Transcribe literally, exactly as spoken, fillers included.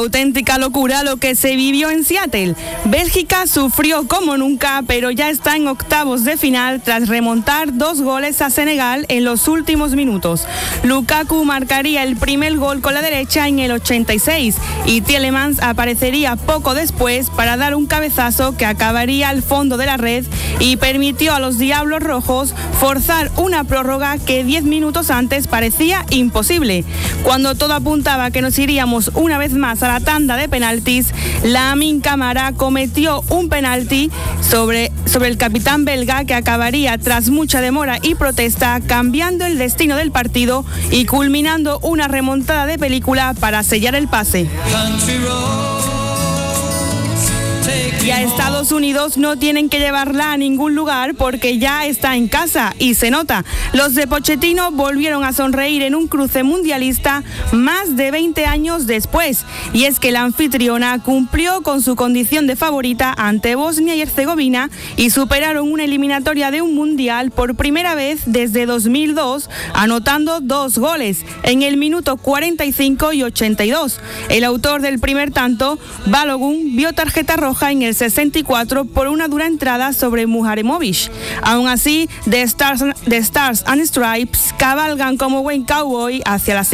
Auténtica locura lo que se vivió en Seattle. Bélgica sufrió como nunca, pero ya está en octavos de final tras remontar dos goles a Senegal en los últimos minutos. Lukaku marcaría el primer gol con la derecha en el ochenta y seis y Tielemans aparecería poco después para dar un cabezazo que acabaría al fondo de la red y permitió a los Diablos Rojos forzar una prórroga que diez minutos antes parecía imposible. Cuando todo apuntaba a que nos iríamos una vez más a la tanda de penaltis, Lamine Camara cometió un penalti sobre, sobre el capitán belga que acabaría tras mucha demora y protesta cambiando el destino del partido y culminando una remontada de película para sellar el pase. Y a Estados Unidos no tienen que llevarla a ningún lugar porque ya está en casa y se nota. Los de Pochettino volvieron a sonreír en un cruce mundialista más de veinte años después. Y es que la anfitriona cumplió con su condición de favorita ante Bosnia y Herzegovina y superaron una eliminatoria de un mundial por primera vez desde dos mil dos, anotando dos goles en el minuto cuarenta y cinco y ochenta y dos. El autor del primer tanto, Balogun, vio tarjeta roja en el sesenta y cuatro por una dura entrada sobre Muharemovic. Aún así, The Stars, The Stars and Stripes cabalgan como buen cowboy hacia la